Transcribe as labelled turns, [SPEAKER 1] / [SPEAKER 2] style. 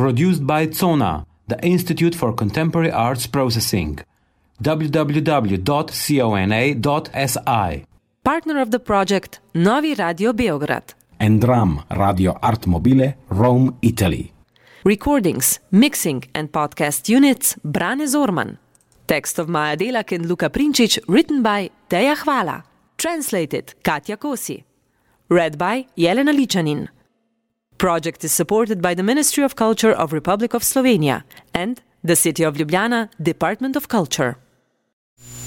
[SPEAKER 1] Produced by CONA, the Institute for Contemporary Arts Processing. www.cona.si.
[SPEAKER 2] Partner of the project, Novi Radio Beograd.
[SPEAKER 1] And Dram Radio Art Mobile, Rome, Italy.
[SPEAKER 2] Recordings, mixing and podcast units, Brane Zorman. Text of Maja Delak and Luka Prinčić, written by Teja Hvala. Translated, Katja Kosi. Read by Jelena Ličanin. Project is supported by the Ministry of Culture of Republic of Slovenia and the City of Ljubljana, Department of Culture.